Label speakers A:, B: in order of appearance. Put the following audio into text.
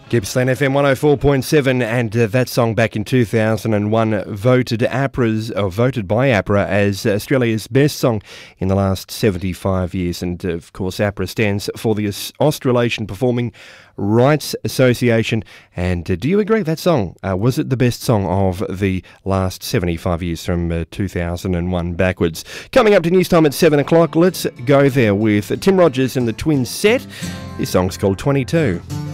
A: Gippsland FM 104.7, and that song back in 2001 voted by APRA as Australia's best song in the last 75 years. And of course, APRA stands for the Australasian Performing Rights Association. And do you agree that song, was it the best song of the last 75 years from 2001 backwards? Coming up to news time at 7 o'clock, let's go there with Tim Rogers and the Twins set. This song's called 22.